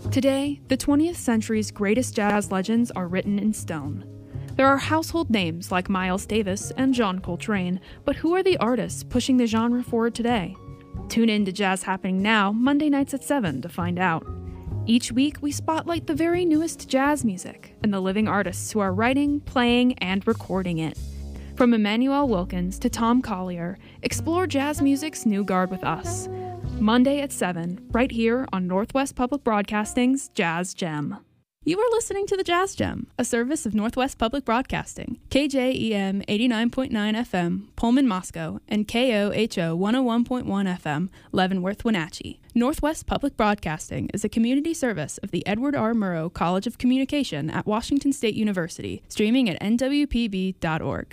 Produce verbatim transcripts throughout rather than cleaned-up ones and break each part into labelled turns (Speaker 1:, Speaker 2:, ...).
Speaker 1: Today, the twentieth century's greatest jazz legends are written in stone. There are household names like Miles Davis and John Coltrane, but who are the artists pushing the genre forward today? Tune in to Jazz Happening Now, Monday nights at seven to find out. Each week, we spotlight the very newest jazz music and the living artists who are writing, playing, and recording it. From Emmanuel Wilkins to Tom Collier, explore jazz music's new guard with us. Monday at seven, right here on Northwest Public Broadcasting's Jazz Gem. You are listening to the Jazz Gem, a service of Northwest Public Broadcasting, K J E M eighty-nine point nine F M, Pullman, Moscow, and K O H O one oh one point one F M, Leavenworth, Wenatchee. Northwest Public Broadcasting is a community service of the Edward R. Murrow College of Communication at Washington State University, streaming at N W P B dot org.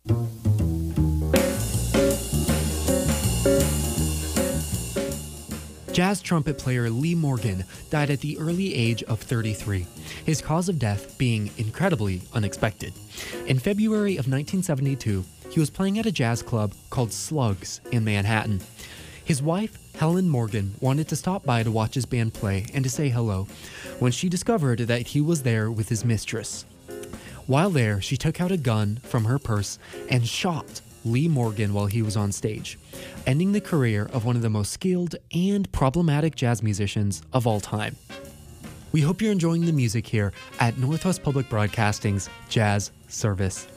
Speaker 2: Jazz trumpet player Lee Morgan died at the early age of thirty-three, his cause of death being incredibly unexpected. In February of nineteen seventy-two, he was playing at a jazz club called Slugs in Manhattan. His wife, Helen Morgan, wanted to stop by to watch his band play and to say hello, when she discovered that he was there with his mistress. While there, she took out a gun from her purse and shot Lee Morgan while he was on stage, ending the career of one of the most skilled and problematic jazz musicians of all time. We hope you're enjoying the music here at Northwest Public Broadcasting's Jazz Service.